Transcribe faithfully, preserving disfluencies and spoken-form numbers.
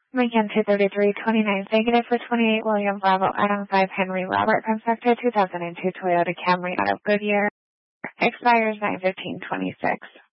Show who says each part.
Speaker 1: Lincoln two thirty-three twenty-nine, negative for twenty-eight, William Bravo, Adam five, Henry Robert, constructor two thousand two Toyota Camry out of Goodyear, expires nine fifteen twenty-six.